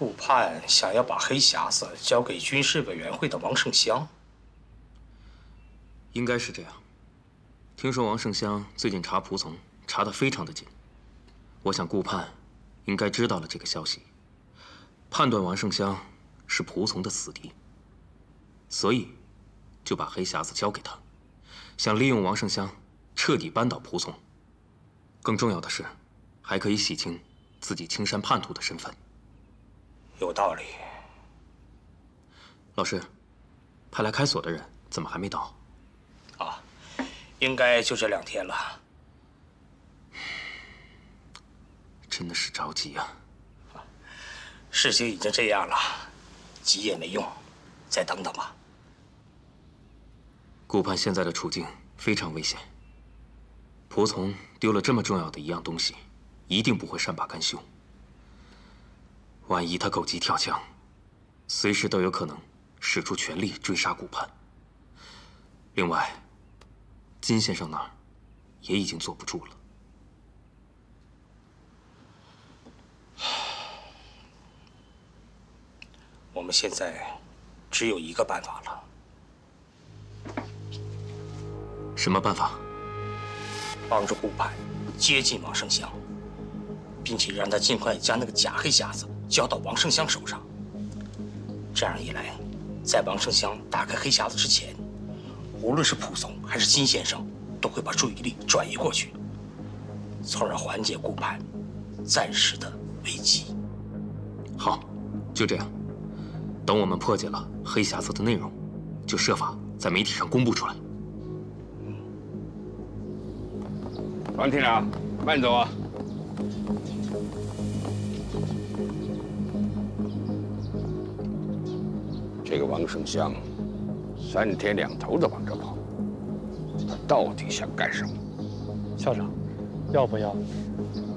顾盼想要把黑匣子交给军事委员会的王胜香， 应该是这样。听说王胜香最近查仆从查得非常的紧，我想顾盼应该知道了这个消息，判断王胜香是仆从的死敌，所以就把黑匣子交给他，想利用王胜香彻底扳倒仆从。更重要的是，还可以洗清自己青山叛徒的身份。 有道理。 老师，派来开锁的人怎么还没到？ 啊，应该就这2天了。 真的是着急啊！ 事情已经这样了，急也没用，再等等吧。 顾盼现在的处境非常危险，仆从丢了这么重要的一样东西，一定不会善罢甘休。万一他狗急跳墙，随时都有可能使出全力追杀顾盼。另外，金先生那儿也已经坐不住了。 我们现在只有一个办法了。 什么办法？ 帮助顾盼接近王胜香，并且让他尽快将那个假黑匣子交到王胜香手上。这样一来，在王胜香打开黑匣子之前，无论是仆从还是金先生，都会把注意力转移过去，从而缓解顾盼暂时的危机。 好，就这样。等我们破解了黑匣子的内容，就设法在媒体上公布出来。 王厅长，慢走啊！这个王胜香，3天2头的往这跑，他到底想干什么？ 校长，要不要